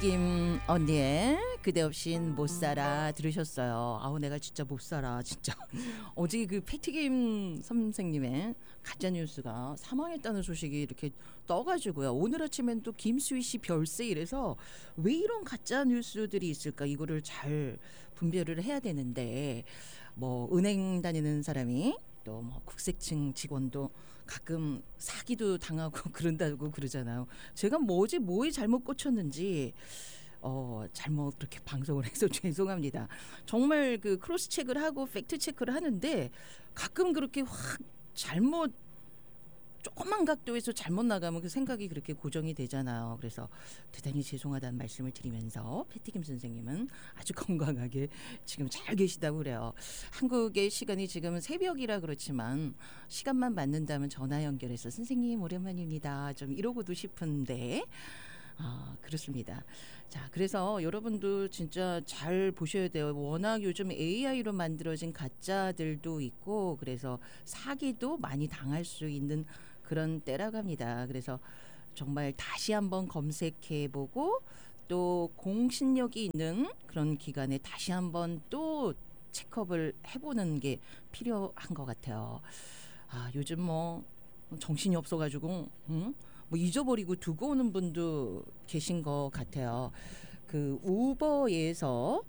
패티김 언니의 그대 없인 못 살아 들으셨어요. 아우 내가 진짜 못 살아 진짜. 어제 그 패티김 선생님의 가짜 뉴스가 사망했다는 소식이 이렇게 떠가지고요. 오늘 아침엔 또 김수희 씨 별세 이래서 왜 이런 가짜 뉴스들이 있을까 이거를 잘 분별을 해야 되는데 뭐 은행 다니는 사람이 또 뭐 국세청 직원도 가끔 사기도 당하고 그런다고 그러잖아요. 제가 뭐지 뭐에 잘못 꽂혔는지 잘못 그렇게 방송을 해서 죄송합니다. 정말 그 크로스 체크를 하고 팩트 체크를 하는데 가끔 그렇게 확 잘못 조그만 각도에서 잘못 나가면 그 생각이 그렇게 고정이 되잖아요. 그래서 대단히 죄송하다는 말씀을 드리면서 패티김 선생님은 아주 건강하게 지금 잘 계시다고 그래요. 한국의 시간이 지금 새벽이라 그렇지만 시간만 맞는다면 전화 연결해서 선생님 오랜만입니다. 좀 이러고도 싶은데 그렇습니다. 자, 그래서 여러분도 진짜 잘 보셔야 돼요. 워낙 요즘 AI로 만들어진 가짜들도 있고 그래서 사기도 많이 당할 수 있는 그런 때라고 합니다. 그래서 정말 다시 한번 검색해보고 또 공신력이 있는 그런 기관에 다시 한번 또 체크업을 해보는 게 필요한 것 같아요. 요즘 뭐 정신이 없어가지고 뭐 잊어버리고 두고 오는 분도 계신 것 같아요. 그 우버에서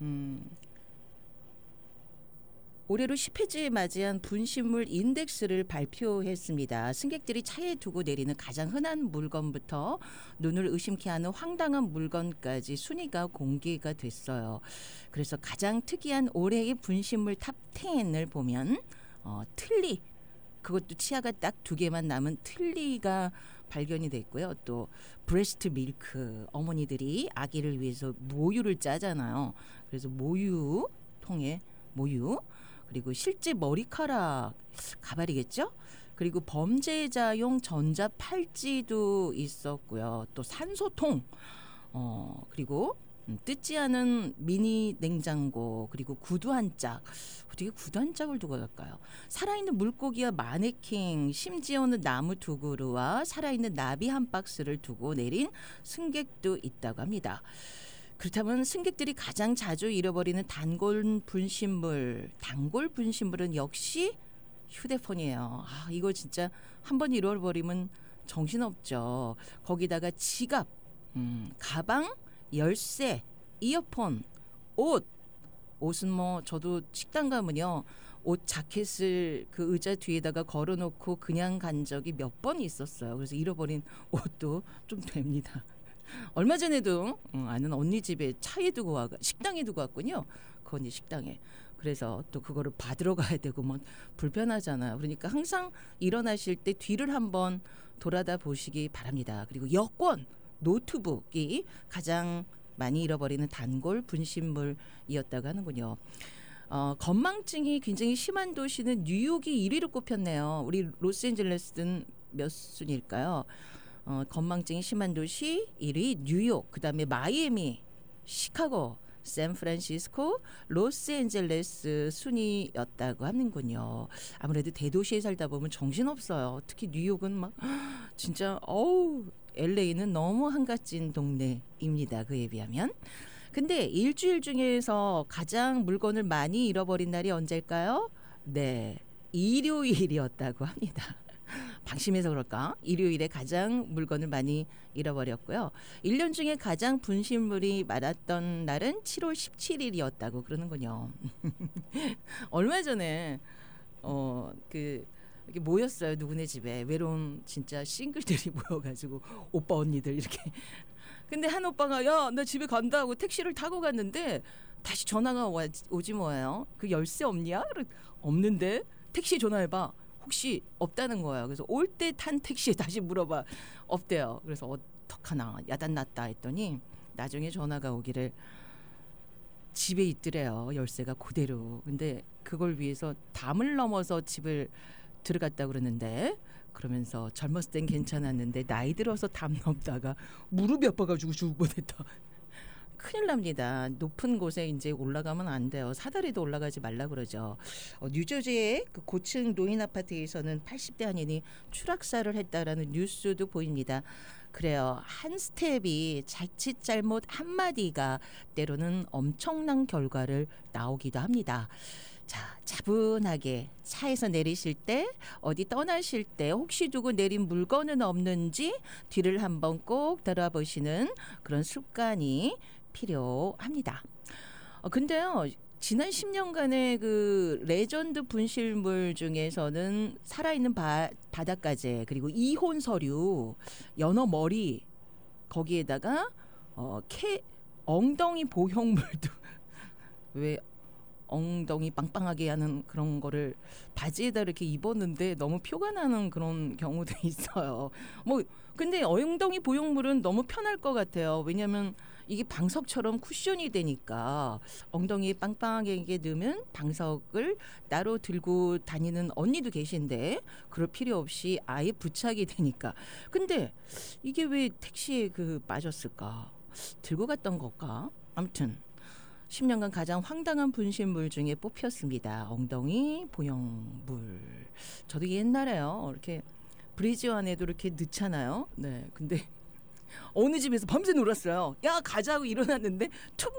올해로 10회째 맞이한 분식물 인덱스를 발표했습니다. 승객들이 차에 두고 내리는 가장 흔한 물건부터 눈을 의심케 하는 황당한 물건까지 순위가 공개가 됐어요. 그래서 가장 특이한 올해의 분식물 탑 10을 보면 틀니, 그것도 치아가 딱 2개만 남은 틀니가 발견이 됐고요. 또 브레스트 밀크, 어머니들이 아기를 위해서 모유를 짜잖아요. 그래서 모유통에 모유, 그리고 실제 머리카락 가발이겠죠? 그리고 범죄자용 전자 팔찌도 있었고요. 또 산소통, 그리고 뜯지 않은 미니 냉장고, 그리고 구두 한 짝. 어떻게 구두 한 짝을 두고 갈까요? 살아있는 물고기와 마네킹, 심지어는 나무 2그루와 살아있는 나비 한 박스를 두고 내린 승객도 있다고 합니다. 그렇다면 승객들이 가장 자주 잃어버리는 단골 분식물은 역시 휴대폰이에요. 이거 진짜 한번 잃어버리면 정신없죠. 거기다가 지갑, 가방, 열쇠, 이어폰, 옷은 뭐 저도 식당 가면요. 옷 자켓을 그 의자 뒤에다가 걸어놓고 그냥 간 적이 몇 번 있었어요. 그래서 잃어버린 옷도 좀 됩니다. 얼마 전에도 아는 언니 집에 차에 두고 식당에 두고 왔군요. 그 언니 식당에. 그래서 또 그거를 받으러 가야 되고 막 불편하잖아요. 그러니까 항상 일어나실 때 뒤를 한번 돌아다 보시기 바랍니다. 그리고 여권, 노트북이 가장 많이 잃어버리는 단골 분식물이었다고 하는군요. 건망증이 굉장히 심한 도시는 뉴욕이 1위로 꼽혔네요. 우리 로스앤젤레스는 몇 순위일까요? 건망증이 심한 도시 1위 뉴욕, 그다음에 마이애미, 시카고, 샌프란시스코, 로스앤젤레스 순위였다고 하는군요. 아무래도 대도시에 살다 보면 정신없어요. 특히 뉴욕은 막 진짜 LA는 너무 한가진 동네입니다. 그에 비하면. 근데 일주일 중에서 가장 물건을 많이 잃어버린 날이 언제일까요? 네, 일요일이었다고 합니다. 방심해서 그럴까? 일요일에 가장 물건을 많이 잃어버렸고요. 1년 중에 가장 분식물이 많았던 날은 7월 17일이었다고 그러는군요. 얼마 전에 이렇게 모였어요. 누구네 집에 오빠온 진짜 싱글들이 모여가지고 오빠 언니들 이렇게. 근데 한 오빠가 야, 나 집에 간다 하고 택시를 타고 갔는데 다시 전화가 오지 뭐예요. 그 열쇠 없냐? 없는데 택시 전화해봐. 혹시 없다는 거예요. 그래서 올 때 탄 택시에 다시 물어봐. 없대요. 그래서 어떡하나 야단났다 했더니 나중에 전화가 오기를 집에 있더래요. 열쇠가 그대로. 근데 그걸 위해서 담을 넘어서 집을 들어갔다 그러는데 그러면서 젊었을 땐 괜찮았는데 나이 들어서 담 넘다가 무릎이 아파가지고 죽을 뻔했다. 큰일 납니다. 높은 곳에 이제 올라가면 안 돼요. 사다리도 올라가지 말라 그러죠. 뉴저지의 그 고층 노인 아파트에서는 80대 한인이 추락사를 했다라는 뉴스도 보입니다. 그래요. 한 스텝이 자칫 잘못 한마디가 때로는 엄청난 결과를 나오기도 합니다. 자, 차분하게 차에서 내리실 때, 어디 떠나실 때 혹시 두고 내린 물건은 없는지 뒤를 한번 꼭 돌아보시는 그런 습관이 필요합니다. 근데요. 지난 10년간의 그 레전드 분실물 중에서는 살아있는 바닷가재, 그리고 이혼 서류, 연어 머리, 거기에다가 캐 엉덩이 보형물도 왜 엉덩이 빵빵하게 하는 그런 거를 바지에다 이렇게 입었는데 너무 표가 나는 그런 경우도 있어요. 뭐 근데 엉덩이 보형물은 너무 편할 것 같아요. 왜냐하면 이게 방석처럼 쿠션이 되니까 엉덩이에 빵빵하게 넣으면 방석을 따로 들고 다니는 언니도 계신데 그럴 필요 없이 아예 부착이 되니까. 근데 이게 왜 택시에 그 빠졌을까? 들고 갔던 걸까? 아무튼 10년간 가장 황당한 분실물 중에 뽑혔습니다. 엉덩이 보형물. 저도 옛날에요. 이렇게 브리지어 안에도 이렇게 넣잖아요. 네. 근데 어느 집에서 밤새 놀았어요. 야 가자고 일어났는데 툭